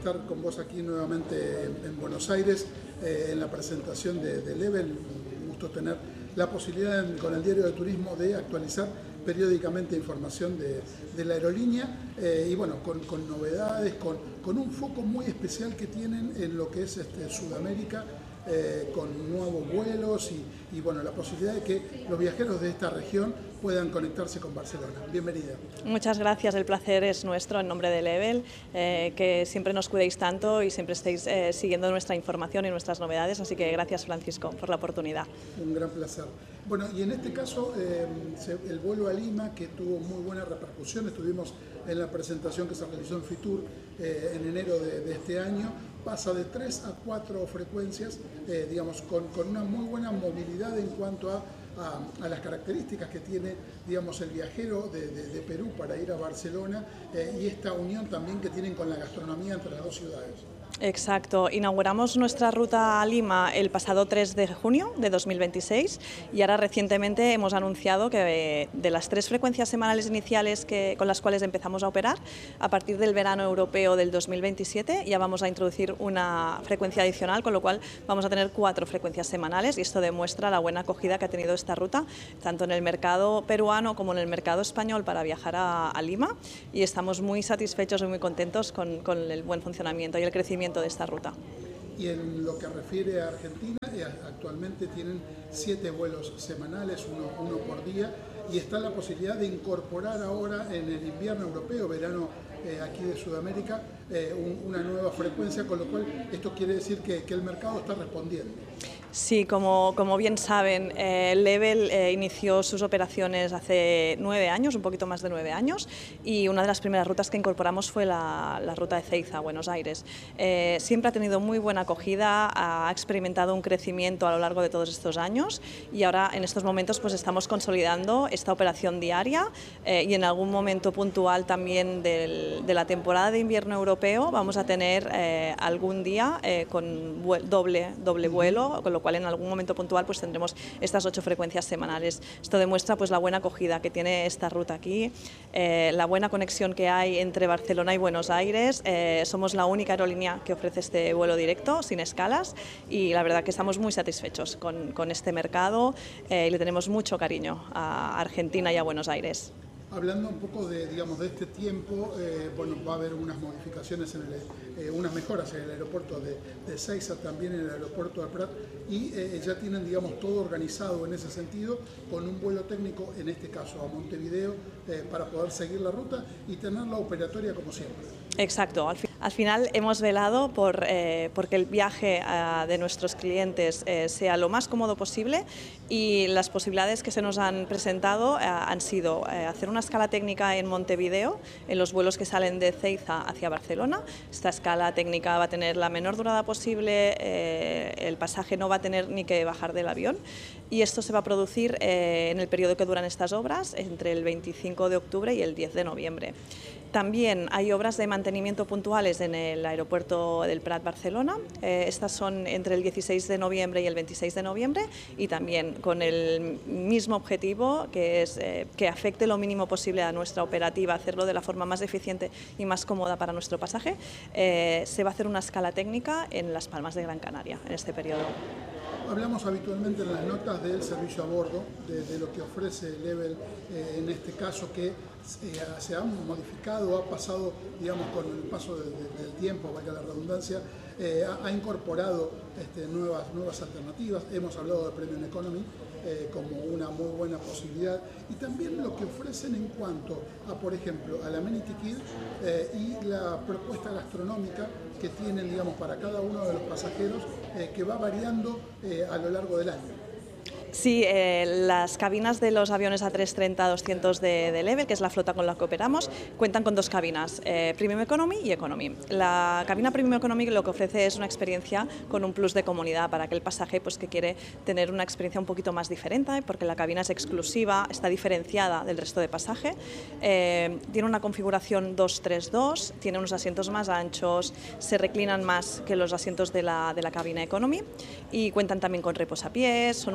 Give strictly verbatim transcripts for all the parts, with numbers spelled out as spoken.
estar con vos aquí nuevamente en, en Buenos Aires, eh, en la presentación de, de Level. Un gusto tener la posibilidad en, con el Diario de Turismo de actualizar periódicamente información de, de la aerolínea eh, y bueno, con, con novedades, con, con un foco muy especial que tienen en lo que es este, Sudamérica, eh, con nuevos vuelos y, y bueno, la posibilidad de que los viajeros de esta región puedan conectarse con Barcelona. Bienvenida. Muchas gracias, el placer es nuestro en nombre de Level, eh, que siempre nos cuidéis tanto y siempre estéis eh, siguiendo nuestra información y nuestras novedades, así que gracias, Francisco, por la oportunidad. Un gran placer. Bueno, y en este caso, eh, el vuelo a Lima, que tuvo muy buena repercusión, estuvimos en la presentación que se realizó en Fitur eh, en enero de, de este año, pasa de tres a cuatro frecuencias, eh, digamos, con, con una muy buena movilidad en cuanto a, a, a las características que tiene, digamos, el viajero de, de, de Perú para ir a Barcelona eh, y esta unión también que tienen con la gastronomía entre las dos ciudades. Exacto, inauguramos nuestra ruta a Lima el pasado tres de junio de dos mil veintiséis y ahora recientemente hemos anunciado que de las tres frecuencias semanales iniciales que, con las cuales empezamos a operar, a partir del verano europeo del dos mil veintisiete ya vamos a introducir una frecuencia adicional, con lo cual vamos a tener cuatro frecuencias semanales y esto demuestra la buena acogida que ha tenido esta ruta, tanto en el mercado peruano como en el mercado español para viajar a, a Lima, y estamos muy satisfechos y muy contentos con, con el buen funcionamiento y el crecimiento de esta ruta. Y en lo que refiere a Argentina, actualmente tienen siete vuelos semanales, uno, uno por día, y está la posibilidad de incorporar ahora en el invierno europeo, verano eh, aquí de Sudamérica, eh, un, una nueva frecuencia, con lo cual esto quiere decir que, que el mercado está respondiendo. Sí, como, como bien saben, eh, Level eh, inició sus operaciones hace nueve años, un poquito más de nueve años, y una de las primeras rutas que incorporamos fue la, la ruta de Ceiza a Buenos Aires. Eh, siempre ha tenido muy buena acogida, ha experimentado un crecimiento a lo largo de todos estos años y ahora en estos momentos pues estamos consolidando esta operación diaria eh, y en algún momento puntual también del, de la temporada de invierno europeo vamos a tener eh, algún día eh, con doble, doble vuelo, con lo cual en algún momento puntual pues tendremos estas ocho frecuencias semanales. Esto demuestra pues la buena acogida que tiene esta ruta aquí, eh, la buena conexión que hay entre Barcelona y Buenos Aires. Eh, somos la única aerolínea que ofrece este vuelo directo, sin escalas, y la verdad que estamos muy satisfechos con, con este mercado eh, y le tenemos mucho cariño a Argentina y a Buenos Aires. Hablando un poco de, digamos, de este tiempo, eh, bueno, va a haber unas modificaciones, en el, eh, unas mejoras en el aeropuerto de, de Ezeiza, también en el aeropuerto de Prat, y eh, ya tienen, digamos, todo organizado en ese sentido, con un vuelo técnico, en este caso a Montevideo, eh, para poder seguir la ruta y tenerla operatoria como siempre. Exacto, al, fi al final hemos velado por eh, porque el viaje uh, de nuestros clientes eh, sea lo más cómodo posible, y las posibilidades que se nos han presentado uh, han sido uh, hacer una escala técnica en Montevideo, en los vuelos que salen de Ceiza hacia Barcelona. Esta escala técnica va a tener la menor durada posible, eh, el pasaje no va a tener ni que bajar del avión, y esto se va a producir eh, en el periodo que duran estas obras, entre el veinticinco de octubre y el diez de noviembre. También hay obras de mantenimiento puntuales en el aeropuerto del Prat Barcelona. Eh, estas son entre el dieciséis de noviembre y el veintiséis de noviembre, y también con el mismo objetivo, que es eh, que afecte lo mínimo posible a nuestra operativa, hacerlo de la forma más eficiente y más cómoda para nuestro pasaje. Eh, se va a hacer una escala técnica en Las Palmas de Gran Canaria en este periodo. Hablamos habitualmente en las notas del servicio a bordo, de, de lo que ofrece Level, eh, en este caso que eh, se ha modificado, ha pasado, digamos, con el paso de, de, del tiempo, valga la redundancia, eh, ha, ha incorporado este, nuevas, nuevas alternativas. Hemos hablado de Premium Economy eh, como una muy buena posibilidad, y también lo que ofrecen en cuanto a, por ejemplo, al Amenity Kit eh, y la propuesta gastronómica que tienen, digamos, para cada uno de los pasajeros, eh, que va variando eh, a lo largo del año. Sí, eh, las cabinas de los aviones A trescientos treinta doscientos de, de Level, que es la flota con la que operamos, cuentan con dos cabinas, eh, Premium Economy y Economy. La cabina Premium Economy lo que ofrece es una experiencia con un plus de comodidad para aquel pasaje pues, que quiere tener una experiencia un poquito más diferente, porque la cabina es exclusiva, está diferenciada del resto de pasaje, eh, tiene una configuración dos tres dos, tiene unos asientos más anchos, se reclinan más que los asientos de la, de la cabina Economy, y cuentan también con reposapiés, son un poquito más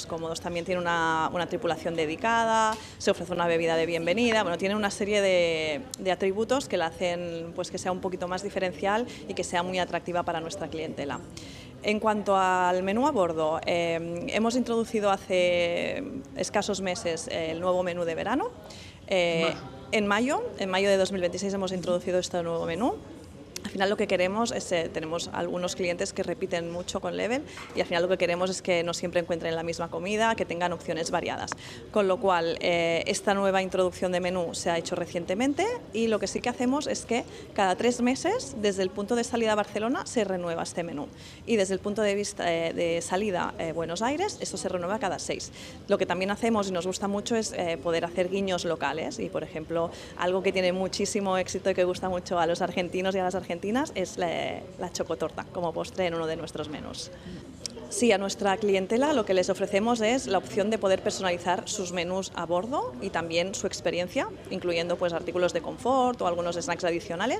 más cómodos. También tiene una, una tripulación dedicada, se ofrece una bebida de bienvenida, bueno, tiene una serie de, de atributos que la hacen pues, que sea un poquito más diferencial y que sea muy atractiva para nuestra clientela. En cuanto al menú a bordo, eh, hemos introducido hace escasos meses el nuevo menú de verano. Eh, en mayo, en mayo de dos mil veintiséis hemos introducido este nuevo menú. Al final lo que queremos es, eh, tenemos algunos clientes que repiten mucho con Level y al final lo que queremos es que no siempre encuentren la misma comida, que tengan opciones variadas. Con lo cual, eh, esta nueva introducción de menú se ha hecho recientemente y lo que sí que hacemos es que cada tres meses, desde el punto de salida a Barcelona, se renueva este menú. Y desde el punto de vista eh, de salida a eh, Buenos Aires, esto se renueva cada seis. Lo que también hacemos y nos gusta mucho es eh, poder hacer guiños locales y, por ejemplo, algo que tiene muchísimo éxito y que gusta mucho a los argentinos y a las argentinas es la, la chocotorta como postre en uno de nuestros menús. Sí, a nuestra clientela lo que les ofrecemos es la opción de poder personalizar sus menús a bordo y también su experiencia, incluyendo pues, artículos de confort o algunos snacks adicionales.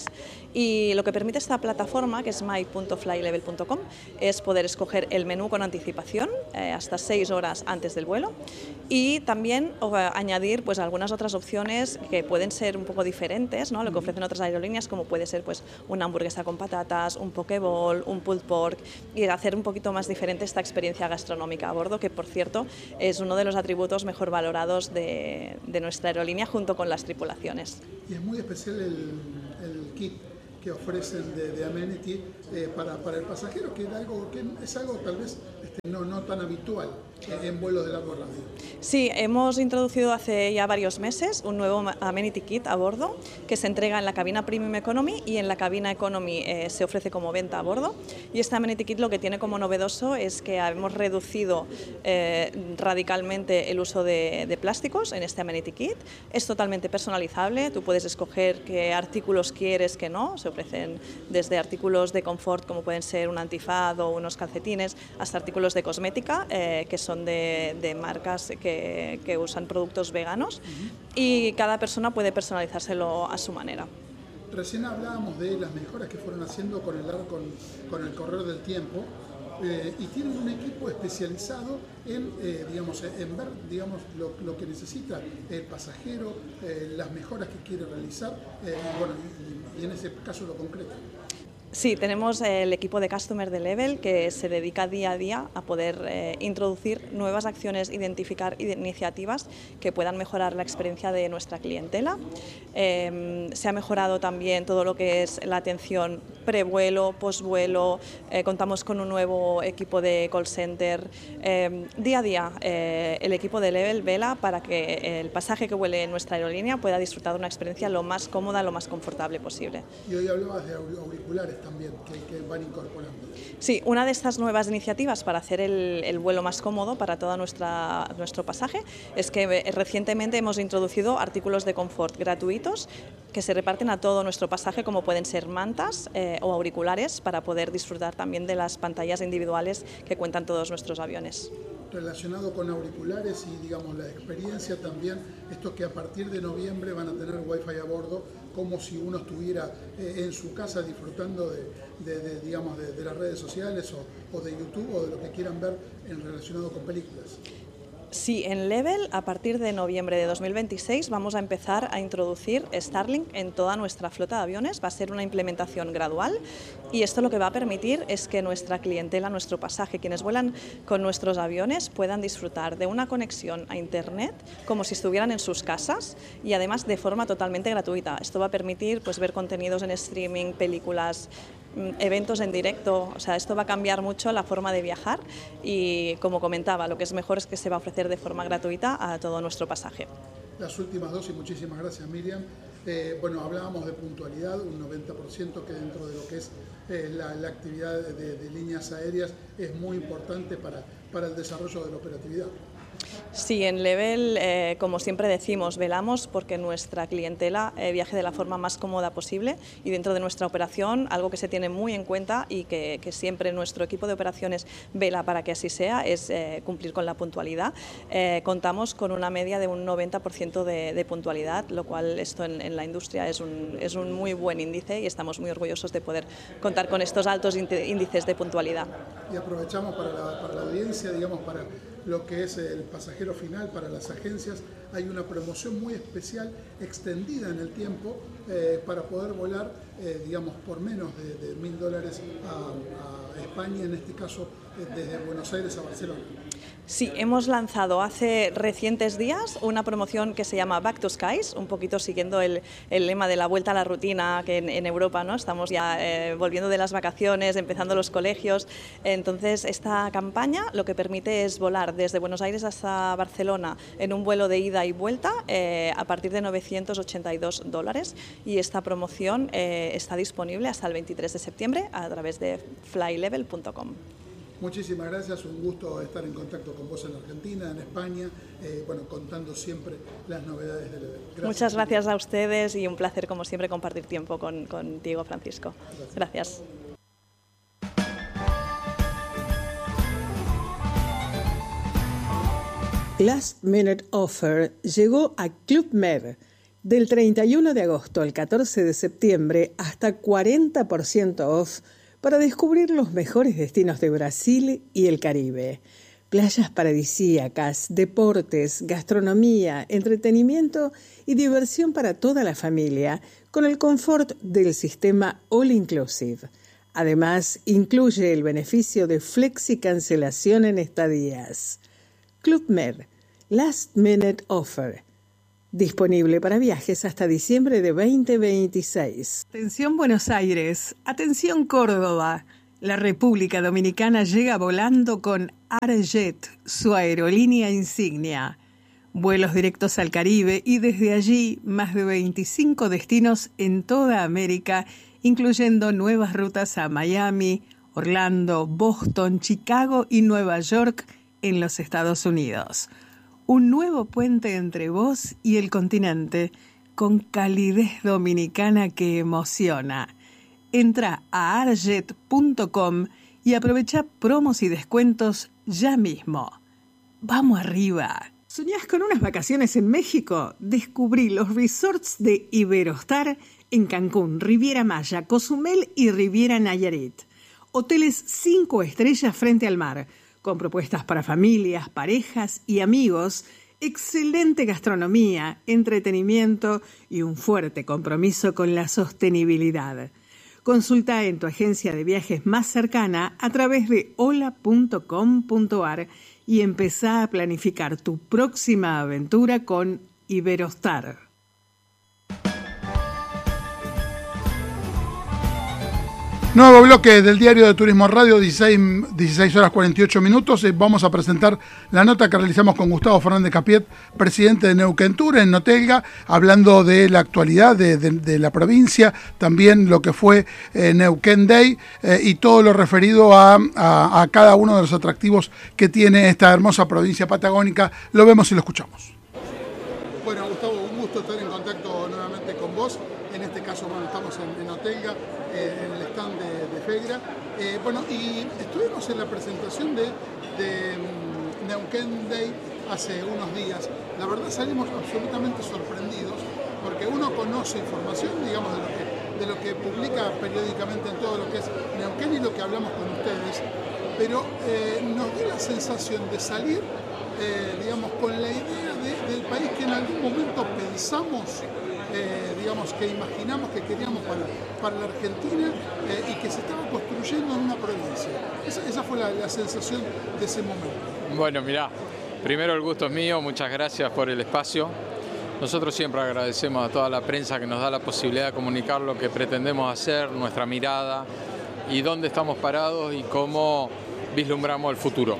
Y lo que permite esta plataforma, que es my punto flylevel punto com, es poder escoger el menú con anticipación, eh, hasta seis horas antes del vuelo, y también o, añadir pues, algunas otras opciones que pueden ser un poco diferentes, ¿no? Lo que ofrecen otras aerolíneas, como puede ser pues, una hamburguesa con patatas, un pokeball, un pulled pork, y hacer un poquito más diferente esta experiencia gastronómica a bordo, que por cierto es uno de los atributos mejor valorados de, de nuestra aerolínea junto con las tripulaciones. Y es muy especial el, el kit que ofrecen de, de amenity eh, para, para el pasajero, que es algo, que es algo tal vez este, no, no tan habitual en vuelos de largo radio. Sí, hemos introducido hace ya varios meses un nuevo amenity kit a bordo que se entrega en la cabina Premium Economy y en la cabina Economy eh, se ofrece como venta a bordo. Y este amenity kit lo que tiene como novedoso es que hemos reducido eh, radicalmente el uso de, de plásticos en este amenity kit. Es totalmente personalizable, tú puedes escoger qué artículos quieres, que no. Se ofrecen desde artículos de confort como pueden ser un antifaz o unos calcetines hasta artículos de cosmética eh, que son de, de marcas que, que usan productos veganos uh-huh. y cada persona puede personalizárselo a su manera. Recién hablábamos de las mejoras que fueron haciendo con el, con, con el correr del tiempo eh, y tienen un equipo especializado en, eh, digamos, en ver digamos, lo, lo que necesita el pasajero, eh, las mejoras que quiere realizar eh, y, bueno, y, y en ese caso lo concreto. Sí, tenemos el equipo de Customer de Level que se dedica día a día a poder eh, introducir nuevas acciones, identificar iniciativas que puedan mejorar la experiencia de nuestra clientela. Eh, se ha mejorado también todo lo que es la atención prevuelo, posvuelo, eh, contamos con un nuevo equipo de call center. Eh, día a día eh, el equipo de Level vela para que el pasaje que vuele en nuestra aerolínea pueda disfrutar de una experiencia lo más cómoda, lo más confortable posible. Y hoy hablabas de auriculares también que, que van incorporando. Sí, una de estas nuevas iniciativas para hacer el, el vuelo más cómodo para todo nuestra, nuestro pasaje es que recientemente hemos introducido artículos de confort gratuitos que se reparten a todo nuestro pasaje, como pueden ser mantas eh, o auriculares, para poder disfrutar también de las pantallas individuales que cuentan todos nuestros aviones. Relacionado con auriculares y digamos la experiencia también, esto que a partir de noviembre van a tener wifi a bordo, como si uno estuviera eh, en su casa disfrutando de, de, de, digamos, de, de las redes sociales o, o de YouTube o de lo que quieran ver en relacionado con películas. Sí, en Level, a partir de noviembre de dos mil veintiséis, vamos a empezar a introducir Starlink en toda nuestra flota de aviones. Va a ser una implementación gradual y esto lo que va a permitir es que nuestra clientela, nuestro pasaje, quienes vuelan con nuestros aviones, puedan disfrutar de una conexión a Internet como si estuvieran en sus casas y además de forma totalmente gratuita. Esto va a permitir pues, ver contenidos en streaming, películas, eventos en directo, o sea, esto va a cambiar mucho la forma de viajar y, como comentaba, lo que es mejor es que se va a ofrecer de forma gratuita a todo nuestro pasaje. Las últimas dos, y muchísimas gracias, Miriam. Eh, bueno, hablábamos de puntualidad, un noventa por ciento que dentro de lo que es eh, la, la actividad de, de líneas aéreas es muy importante para, para el desarrollo de la operatividad. Sí, en Level, eh, como siempre decimos, velamos porque nuestra clientela eh, viaje de la forma más cómoda posible y dentro de nuestra operación, algo que se tiene muy en cuenta y que, que siempre nuestro equipo de operaciones vela para que así sea, es eh, cumplir con la puntualidad. Eh, contamos con una media de un noventa por ciento de, de puntualidad, lo cual esto en, en la industria es un, es un muy buen índice y estamos muy orgullosos de poder contar con estos altos índices de puntualidad. Y aprovechamos para la, para la audiencia, digamos, para lo que es el pasajero final para las agencias, hay una promoción muy especial, extendida en el tiempo, eh, para poder volar, eh, digamos, por menos de mil dólares a, a España, en este caso eh, desde Buenos Aires a Barcelona. Sí, hemos lanzado hace recientes días una promoción que se llama Back to Skies, un poquito siguiendo el, el lema de la vuelta a la rutina que en, en Europa, ¿no? Estamos ya eh, volviendo de las vacaciones, empezando los colegios. Entonces, esta campaña lo que permite es volar desde Buenos Aires hasta Barcelona en un vuelo de ida y vuelta eh, a partir de novecientos ochenta y dos dólares, y esta promoción eh, está disponible hasta el veintitrés de septiembre a través de flylevel punto com. Muchísimas gracias, un gusto estar en contacto con vos en Argentina, en España, eh, bueno, contando siempre las novedades de Level. Gracias. Muchas gracias a ustedes y un placer, como siempre, compartir tiempo con, contigo, Francisco. Gracias. gracias. Last Minute Offer llegó a Club Med. Del treinta y uno de agosto al catorce de septiembre, hasta cuarenta por ciento off para descubrir los mejores destinos de Brasil y el Caribe. Playas paradisíacas, deportes, gastronomía, entretenimiento y diversión para toda la familia con el confort del sistema All Inclusive. Además, incluye el beneficio de flexi cancelación en estadías. Club Med, Last Minute Offer. Disponible para viajes hasta diciembre de veinte veintiséis. Atención Buenos Aires, atención Córdoba. La República Dominicana llega volando con AirJet, su aerolínea insignia. Vuelos directos al Caribe y desde allí más de veinticinco destinos en toda América, incluyendo nuevas rutas a Miami, Orlando, Boston, Chicago y Nueva York en los Estados Unidos. Un nuevo puente entre vos y el continente, con calidez dominicana que emociona. Entra a airjet punto com y aprovecha promos y descuentos ya mismo. ¡Vamos arriba! ¿Soñás con unas vacaciones en México? Descubrí los resorts de Iberostar en Cancún, Riviera Maya, Cozumel y Riviera Nayarit. Hoteles cinco estrellas frente al mar, con propuestas para familias, parejas y amigos, excelente gastronomía, entretenimiento y un fuerte compromiso con la sostenibilidad. Consulta en tu agencia de viajes más cercana a través de hola punto com punto ar y empezá a planificar tu próxima aventura con Iberostar. Nuevo bloque del Diario de Turismo Radio, dieciséis horas cuarenta y ocho minutos. Vamos a presentar la nota que realizamos con Gustavo Fernández Capiet, presidente de Neuquén Tour en Notelga, hablando de la actualidad de, de, de la provincia, también lo que fue eh, Neuquén Day eh, y todo lo referido a, a, a cada uno de los atractivos que tiene esta hermosa provincia patagónica. Lo vemos y lo escuchamos. Bueno, Gustavo, un gusto estar en contacto nuevamente con vos. En este caso, bueno, estamos en, en Notelga, eh, en el stand de, de FEGRA. Eh, bueno, y estuvimos en la presentación de, de um, Neuquén Day hace unos días. La verdad salimos absolutamente sorprendidos, porque uno conoce información, digamos, de lo que, de lo que publica periódicamente en todo lo que es Neuquén y lo que hablamos con ustedes, pero eh, nos dio la sensación de salir, eh, digamos, con la idea de, del país que en algún momento pensamos, Eh, digamos, que imaginamos que queríamos para, para la Argentina eh, y que se estaba construyendo en una provincia. Esa, esa fue la, la sensación de ese momento. Bueno, mirá, primero el gusto es mío, muchas gracias por el espacio. Nosotros siempre agradecemos a toda la prensa que nos da la posibilidad de comunicar lo que pretendemos hacer, nuestra mirada y dónde estamos parados y cómo vislumbramos el futuro.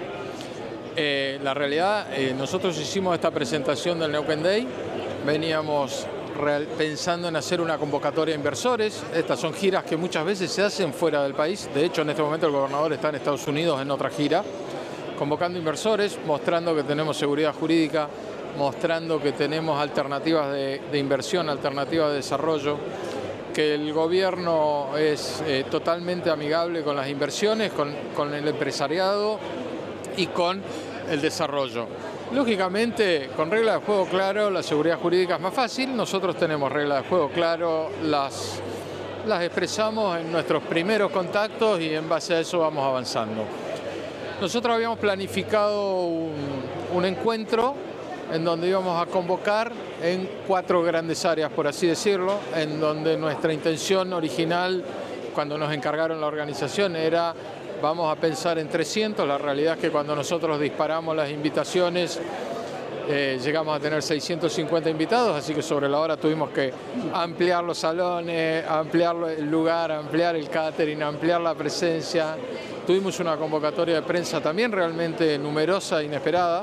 Eh, la realidad, eh, nosotros hicimos esta presentación del Neuquén Day, veníamos Real, pensando en hacer una convocatoria de inversores. Estas son giras que muchas veces se hacen fuera del país. De hecho, en este momento el gobernador está en Estados Unidos en otra gira, convocando inversores, mostrando que tenemos seguridad jurídica, mostrando que tenemos alternativas de, de inversión, alternativas de desarrollo, que el gobierno es eh, totalmente amigable con las inversiones, con, con el empresariado y con el desarrollo. Lógicamente, con reglas de juego claro, la seguridad jurídica es más fácil. Nosotros tenemos reglas de juego claro, las, las expresamos en nuestros primeros contactos y en base a eso vamos avanzando. Nosotros habíamos planificado un, un encuentro en donde íbamos a convocar en cuatro grandes áreas, por así decirlo, en donde nuestra intención original, cuando nos encargaron la organización, era vamos a pensar en trescientos. La realidad es que cuando nosotros disparamos las invitaciones, eh, llegamos a tener seiscientos cincuenta invitados, así que sobre la hora tuvimos que ampliar los salones, ampliar el lugar, ampliar el catering, ampliar la presencia. Tuvimos una convocatoria de prensa también realmente numerosa, inesperada.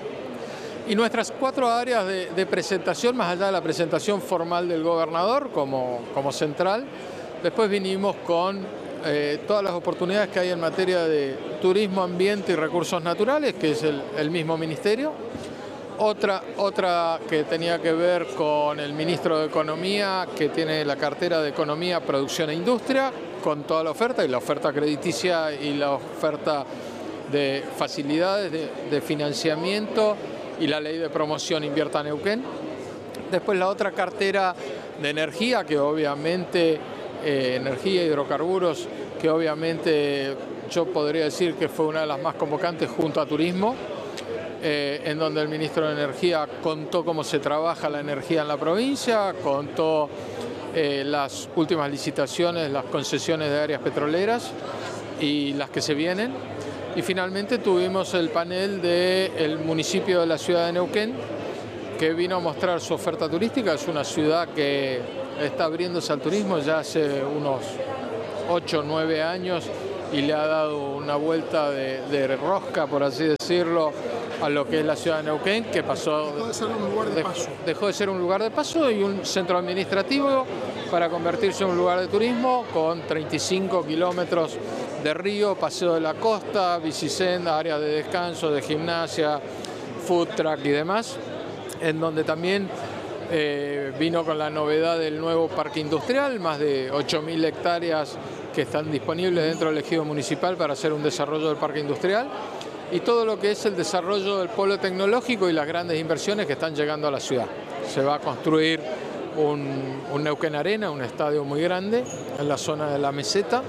Y nuestras cuatro áreas de, de presentación, más allá de la presentación formal del gobernador como, como central, después vinimos con eh, todas las oportunidades que hay en materia de turismo, ambiente y recursos naturales, que es el, el mismo ministerio. Otra, otra que tenía que ver con el ministro de Economía, que tiene la cartera de Economía, Producción e Industria, con toda la oferta, y la oferta crediticia y la oferta de facilidades de, de financiamiento y la ley de promoción Invierta Neuquén. Después la otra cartera de energía, que obviamente, eh, energía, hidrocarburos, que obviamente yo podría decir que fue una de las más convocantes junto a turismo, eh, en donde el ministro de Energía contó cómo se trabaja la energía en la provincia, contó eh, las últimas licitaciones, las concesiones de áreas petroleras y las que se vienen. Y finalmente tuvimos el panel del municipio de la ciudad de Neuquén, que vino a mostrar su oferta turística. Es una ciudad que está abriéndose al turismo ya hace unos ocho o nueve años y le ha dado una vuelta de, de rosca, por así decirlo, a lo que es la ciudad de Neuquén, que pasó... Dejó de ser un lugar de paso. Dejó de ser un lugar de paso y un centro administrativo para convertirse en un lugar de turismo con treinta y cinco kilómetros de río, paseo de la costa, bicisenda, áreas de descanso, de gimnasia, food truck y demás, en donde también eh, vino con la novedad del nuevo parque industrial, más de ocho mil hectáreas que están disponibles dentro del ejido municipal para hacer un desarrollo del parque industrial, y todo lo que es el desarrollo del polo tecnológico y las grandes inversiones que están llegando a la ciudad. Se va a construir un, un Neuquén Arena, un estadio muy grande en la zona de la meseta,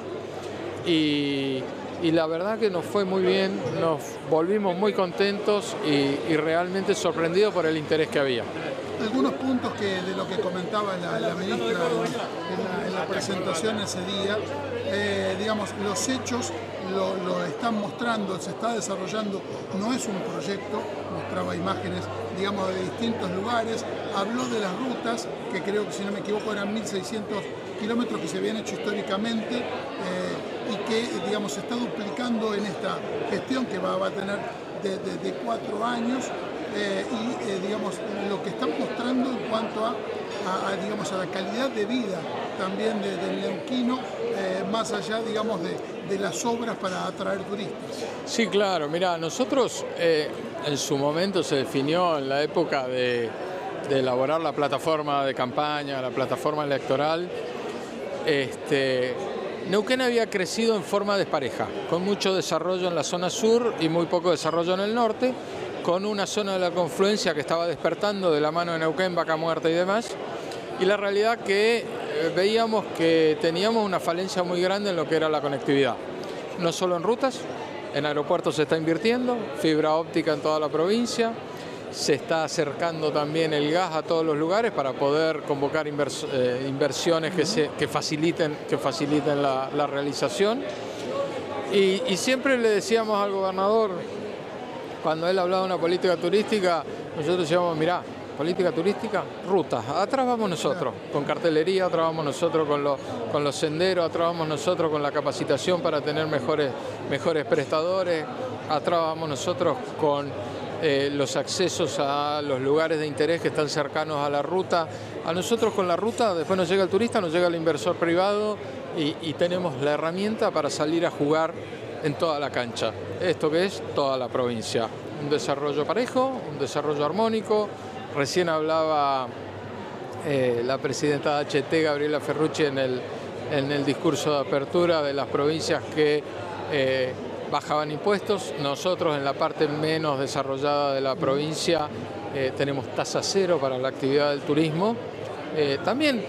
y, y la verdad que nos fue muy bien, nos volvimos muy contentos y, y realmente sorprendidos por el interés que había. Algunos puntos que de lo que comentaba la, la ministra en, en, la, en la presentación ese día, eh, digamos, los hechos lo, lo están mostrando, se está desarrollando, no es un proyecto, mostraba imágenes, digamos, de distintos lugares, habló de las rutas, que creo que si no me equivoco eran mil seiscientos kilómetros que se habían hecho históricamente, eh, y que, digamos, se está duplicando en esta gestión que va, va a tener de, de, de cuatro años. Eh, y eh, digamos lo que están mostrando en cuanto a, a, a, digamos, a la calidad de vida también de, del neuquino, eh, más allá, digamos, de, de las obras para atraer turistas. Sí, claro, mira, nosotros eh, en su momento se definió en la época de, de elaborar la plataforma de campaña, la plataforma electoral, este, Neuquén había crecido en forma despareja, con mucho desarrollo en la zona sur y muy poco desarrollo en el norte, con una zona de la confluencia que estaba despertando de la mano de Neuquén, Vaca Muerta y demás, y la realidad que eh, veíamos que teníamos una falencia muy grande en lo que era la conectividad, no solo en rutas, en aeropuertos se está invirtiendo, fibra óptica en toda la provincia, se está acercando también el gas a todos los lugares para poder convocar invers eh, inversiones que, se, que faciliten, que faciliten la, la realización, y, y siempre le decíamos al gobernador, cuando él hablaba de una política turística, nosotros decíamos, mirá, política turística, rutas, atrás vamos nosotros, con cartelería, atrás vamos nosotros con, lo, con los senderos, atrás vamos nosotros con la capacitación para tener mejores, mejores prestadores, atrás vamos nosotros con eh, los accesos a los lugares de interés que están cercanos a la ruta. A nosotros con la ruta, después nos llega el turista, nos llega el inversor privado y, y tenemos la herramienta para salir a jugar en toda la cancha. Esto que es toda la provincia. Un desarrollo parejo, un desarrollo armónico. Recién hablaba eh, la presidenta de H T, Gabriela Ferrucci, en el, en el discurso de apertura de las provincias que eh, bajaban impuestos. Nosotros en la parte menos desarrollada de la provincia eh, tenemos tasa cero para la actividad del turismo. Eh, también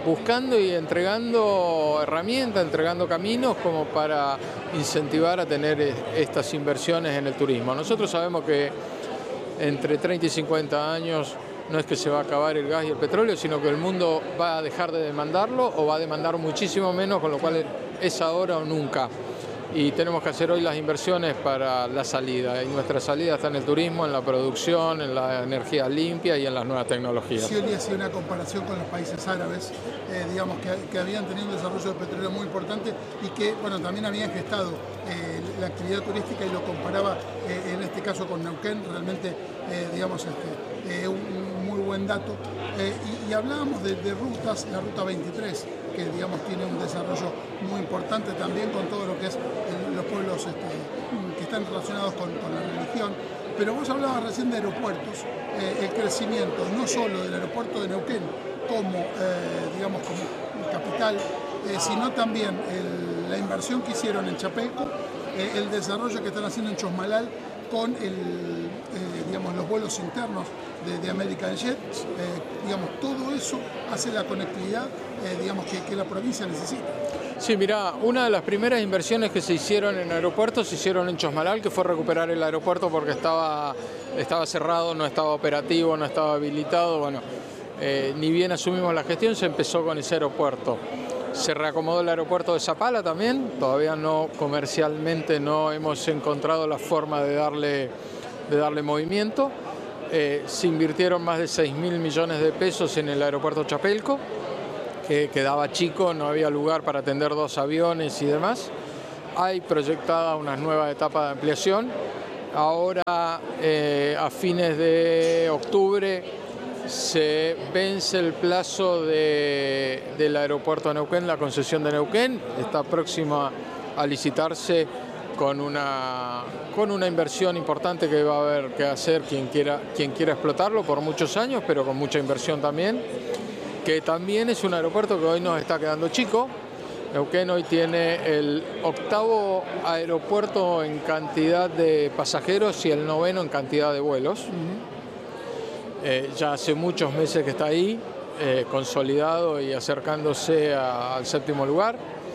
buscando y entregando herramientas, entregando caminos como para incentivar a tener estas inversiones en el turismo. Nosotros sabemos que entre treinta y cincuenta años no es que se va a acabar el gas y el petróleo, sino que el mundo va a dejar de demandarlo o va a demandar muchísimo menos, con lo cual es ahora o nunca. Y tenemos que hacer hoy las inversiones para la salida. Y nuestra salida está en el turismo, en la producción, en la energía limpia y en las nuevas tecnologías. Si hoy hacía una comparación con los países árabes, eh, digamos que, que habían tenido un desarrollo de petróleo muy importante y que bueno, también habían gestado eh, la actividad turística, y lo comparaba eh, en este caso con Neuquén, realmente eh, digamos este, eh, un, un muy buen dato. Eh, y, y hablábamos de, de rutas, la ruta veintitrés, que digamos tiene un desarrollo muy importante también con todo lo que es el, los pueblos este, que están relacionados con, con la religión. Pero vos hablabas recién de aeropuertos, eh, el crecimiento no solo del aeropuerto de Neuquén como, eh, digamos, como capital, eh, sino también el, la inversión que hicieron en Chapelco, eh, el desarrollo que están haciendo en Chosmalal con el, eh, digamos, los vuelos internos de, de American Jet, eh, digamos, todo eso hace la conectividad eh, digamos, que, que la provincia necesita. Sí, mirá, una de las primeras inversiones que se hicieron en aeropuertos se hicieron en Chosmalal, que fue recuperar el aeropuerto porque estaba, estaba cerrado, no estaba operativo, no estaba habilitado. Bueno, eh, ni bien asumimos la gestión, se empezó con ese aeropuerto. Se reacomodó el aeropuerto de Zapala también, todavía no, comercialmente no hemos encontrado la forma de darle, de darle movimiento. Eh, se invirtieron más de seis mil millones de pesos en el aeropuerto Chapelco, que quedaba chico, no había lugar para atender dos aviones y demás. Hay proyectada una nueva etapa de ampliación. Ahora, eh, a fines de octubre, se vence el plazo de, del aeropuerto de Neuquén, la concesión de Neuquén. Está próxima a licitarse con una, con una inversión importante que va a haber que hacer quien quiera, quien quiera explotarlo por muchos años, pero con mucha inversión también. Que también es un aeropuerto que hoy nos está quedando chico. Neuquén hoy tiene el octavo aeropuerto en cantidad de pasajeros y el noveno en cantidad de vuelos. Uh-huh. Eh, ya hace muchos meses que está ahí, eh, consolidado y acercándose a, al séptimo lugar.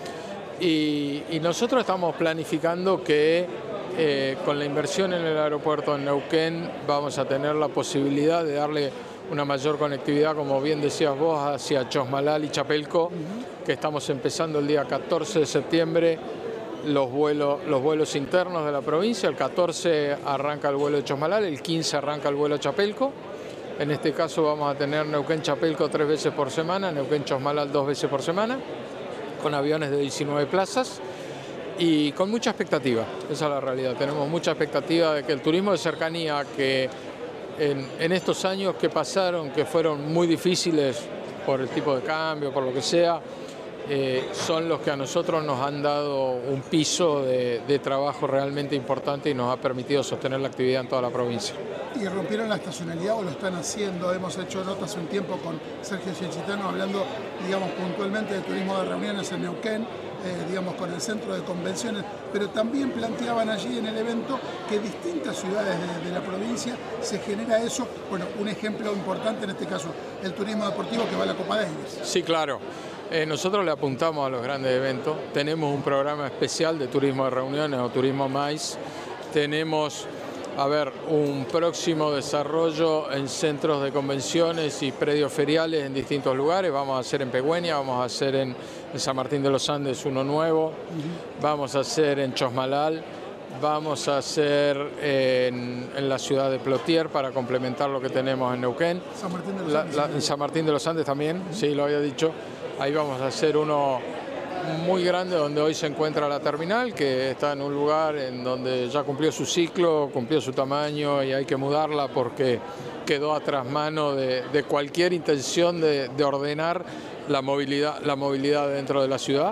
Y, y nosotros estamos planificando que eh, con la inversión en el aeropuerto en Neuquén vamos a tener la posibilidad de darle una mayor conectividad, como bien decías vos, hacia Chosmalal y Chapelco, uh-huh. que estamos empezando el día catorce de septiembre los vuelos, los vuelos internos de la provincia. El catorce arranca el vuelo de Chosmalal, el quince arranca el vuelo de Chapelco. En este caso vamos a tener Neuquén-Chapelco tres veces por semana, Neuquén-Chosmalal dos veces por semana, con aviones de diecinueve plazas y con mucha expectativa. Esa es la realidad. Tenemos mucha expectativa de que el turismo de cercanía, que en, en estos años que pasaron, que fueron muy difíciles por el tipo de cambio, por lo que sea, eh, son los que a nosotros nos han dado un piso de, de trabajo realmente importante y nos ha permitido sostener la actividad en toda la provincia. ¿Y rompieron la estacionalidad o lo están haciendo? Hemos hecho notas hace un tiempo con Sergio Cichitano hablando, digamos, puntualmente de turismo de reuniones en Neuquén, eh, digamos, con el centro de convenciones, pero también planteaban allí en el evento que distintas ciudades de, de la provincia se genera eso. Bueno, un ejemplo importante en este caso, el turismo deportivo que va a la Copa Davis. Sí, claro. Eh, nosotros le apuntamos a los grandes eventos. Tenemos un programa especial de turismo de reuniones o turismo MAIS. Tenemos, a ver, un próximo desarrollo en centros de convenciones y predios feriales en distintos lugares. Vamos a hacer en Pegüeña, vamos a hacer en, en San Martín de los Andes uno nuevo, uh-huh. vamos a hacer en Chosmalal, vamos a hacer en, en la ciudad de Plotier para complementar lo que tenemos en Neuquén. San Martín de los la, Andes. La, en San Martín de los Andes también, uh-huh. sí, lo había dicho. Ahí vamos a hacer uno muy grande donde hoy se encuentra la terminal, que está en un lugar en donde ya cumplió su ciclo, cumplió su tamaño y hay que mudarla porque quedó a trasmano de, de cualquier intención de, de ordenar la movilidad, la movilidad dentro de la ciudad.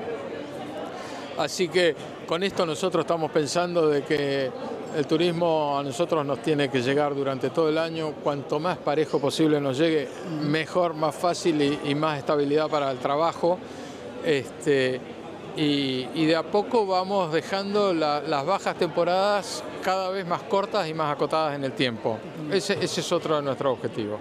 Así que con esto nosotros estamos pensando de que el turismo a nosotros nos tiene que llegar durante todo el año. Cuanto más parejo posible nos llegue, mejor, más fácil y, y más estabilidad para el trabajo. Este, y, y de a poco vamos dejando la, las bajas temporadas cada vez más cortas y más acotadas en el tiempo. Ese, ese es otro de nuestros objetivos.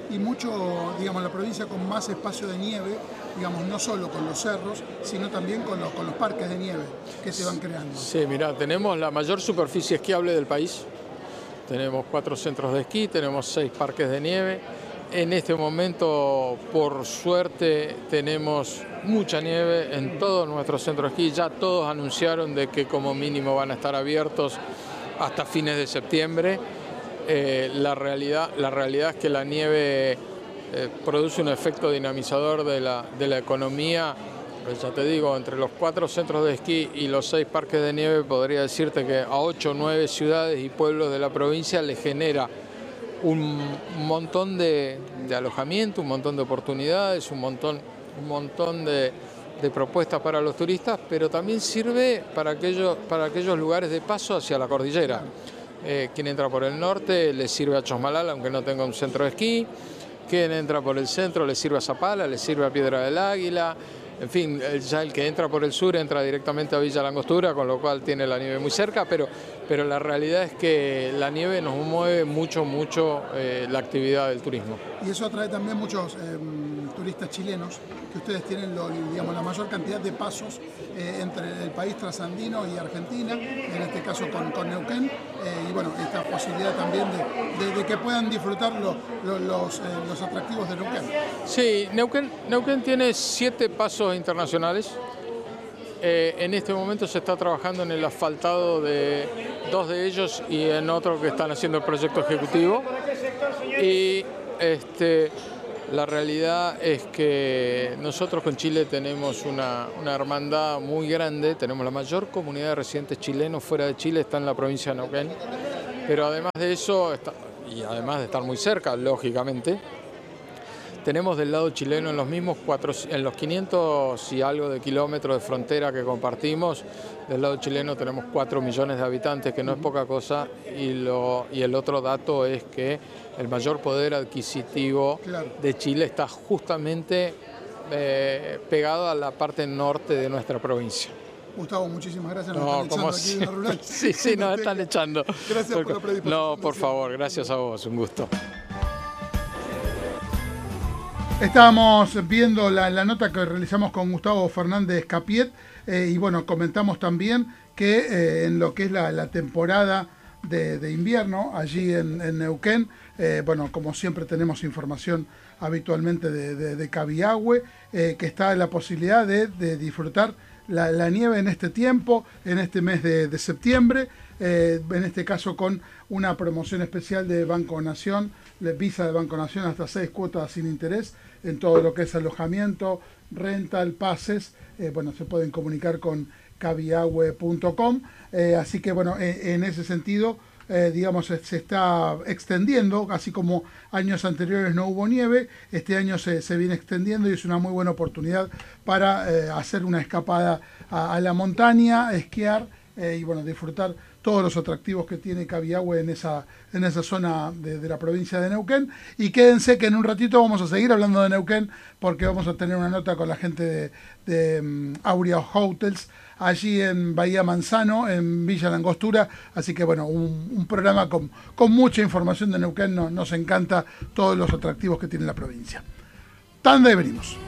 y mucho, digamos, la provincia con más espacio de nieve, digamos, no solo con los cerros, sino también con los, con los parques de nieve que se van creando. Sí, mirá, tenemos la mayor superficie esquiable del país. Tenemos cuatro centros de esquí, tenemos seis parques de nieve. En este momento, por suerte, tenemos mucha nieve en todos nuestros centros de esquí. Ya todos anunciaron de que como mínimo van a estar abiertos hasta fines de septiembre. Eh, la, realidad, la realidad es que la nieve eh, produce un efecto dinamizador de la, de la economía. Pues ya te digo, entre los cuatro centros de esquí y los seis parques de nieve, podría decirte que a ocho o nueve ciudades y pueblos de la provincia le genera un montón de, de alojamiento, un montón de oportunidades, un montón, un montón de, de propuestas para los turistas, pero también sirve para aquellos, para aquellos lugares de paso hacia la cordillera. Eh, quien entra por el norte le sirve a Chosmalal, aunque no tenga un centro de esquí. Quien entra por el centro le sirve a Zapala, le sirve a Piedra del Águila. En fin, ya el que entra por el sur entra directamente a Villa Langostura, con lo cual tiene la nieve muy cerca, pero, pero la realidad es que la nieve nos mueve mucho, mucho eh, la actividad del turismo. Y eso atrae también muchos eh, turistas chilenos, que ustedes tienen lo, digamos, la mayor cantidad de pasos eh, entre el país trasandino y Argentina, en este caso con, con Neuquén, eh, y bueno, esta posibilidad también de, de, de que puedan disfrutar lo, lo, los, eh, los atractivos de Neuquén. Sí, Neuquén, Neuquén tiene siete pasos internacionales. Eh, en este momento se está trabajando en el asfaltado de dos de ellos y en otro que están haciendo el proyecto ejecutivo. Y este, la realidad es que nosotros con Chile tenemos una, una hermandad muy grande. Tenemos la mayor comunidad de residentes chilenos fuera de Chile, está en la provincia de Neuquén. Pero además de eso, está, y además de estar muy cerca, lógicamente, tenemos del lado chileno en los mismos cuatro, en los quinientos y algo de kilómetros de frontera que compartimos, del lado chileno tenemos cuatro millones de habitantes, que no es poca cosa, y, lo, y el otro dato es que el mayor poder adquisitivo claro. de Chile está justamente eh, pegado a la parte norte de nuestra provincia. Gustavo, muchísimas gracias. Nos no, están como echando si... aquí en la rural. Sí, sí, nos están echando. Gracias por, por la predisposición. No, por favor, gracias a vos, un gusto. Estábamos viendo la, la nota que realizamos con Gustavo Fernández Capiet eh, y bueno, comentamos también que eh, en lo que es la, la temporada de, de invierno allí en, en Neuquén, eh, bueno, como siempre tenemos información habitualmente de, de, de Cabiahue, eh, que está la posibilidad de, de disfrutar la, la nieve en este tiempo, en este mes de, de septiembre, eh, en este caso con una promoción especial de Banco Nación, de Visa de Banco Nación hasta seis cuotas sin interés en todo lo que es alojamiento, rental, pases. Eh, bueno, se pueden comunicar con cabiahue punto com, eh, así que bueno, en, en ese sentido, eh, digamos, se, se está extendiendo, así como años anteriores no hubo nieve, este año se, se viene extendiendo y es una muy buena oportunidad para eh, hacer una escapada a, a la montaña, esquiar eh, y bueno, disfrutar todos los atractivos que tiene Cabiahue en esa, en esa zona de, de la provincia de Neuquén. Y quédense que en un ratito vamos a seguir hablando de Neuquén, porque vamos a tener una nota con la gente de, de um, Aurea Hotels, allí en Bahía Manzano, en Villa Langostura. Así que bueno, un, un programa con, con mucha información de Neuquén. Nos, nos encanta todos los atractivos que tiene la provincia. Tanda y venimos.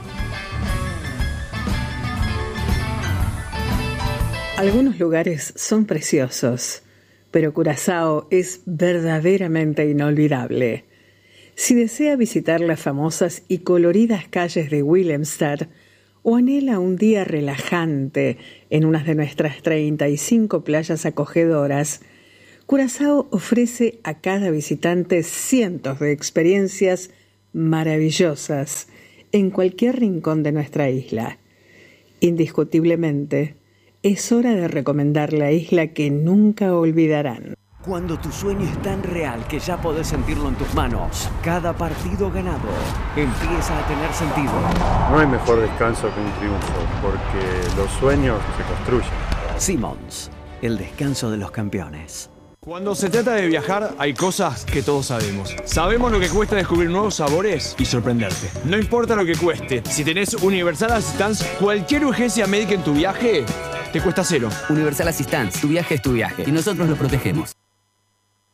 Algunos lugares son preciosos, pero Curazao es verdaderamente inolvidable. Si desea visitar las famosas y coloridas calles de Willemstad o anhela un día relajante en una de nuestras treinta y cinco playas acogedoras, Curazao ofrece a cada visitante cientos de experiencias maravillosas en cualquier rincón de nuestra isla. Indiscutiblemente, es hora de recomendar la isla que nunca olvidarán. Cuando tu sueño es tan real que ya podés sentirlo en tus manos, cada partido ganado empieza a tener sentido. No hay mejor descanso que un triunfo, porque los sueños se construyen. Simmons, el descanso de los campeones. Cuando se trata de viajar, hay cosas que todos sabemos. Sabemos lo que cuesta descubrir nuevos sabores y sorprenderte. No importa lo que cueste, si tenés Universal Assistance, cualquier urgencia médica en tu viaje te cuesta cero. Universal Assistance, tu viaje es tu viaje y nosotros lo protegemos.